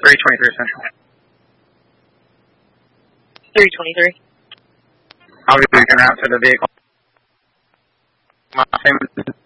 323 Central. 323. I'll be en route to the vehicle. My family